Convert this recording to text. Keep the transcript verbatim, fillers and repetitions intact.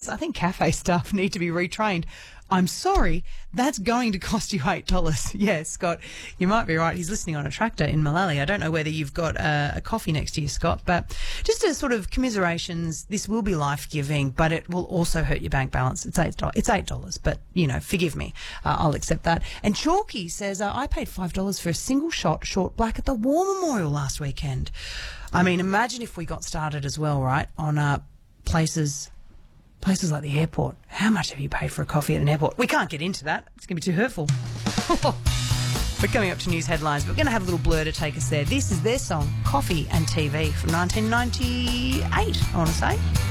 I think cafe staff need to be retrained. I'm sorry, that's going to cost you eight dollars. Yeah, Scott, you might be right. He's listening on a tractor in Malali. I don't know whether you've got uh, a coffee next to you, Scott, but just as sort of commiserations, this will be life-giving, but it will also hurt your bank balance. It's eight dollars, it's eight dollars, but, you know, forgive me. Uh, I'll accept that. And Chalky says, uh, I paid five dollars for a single shot short black at the War Memorial last weekend. I mean, imagine if we got started as well, right, on uh, places... Places like the airport. How much have you paid for a coffee at an airport? We can't get into that. It's going to be too hurtful. We're coming up to news headlines, but we're going to have a little Blur to take us there. This is their song, Coffee and T V, from nineteen ninety-eight, I want to say.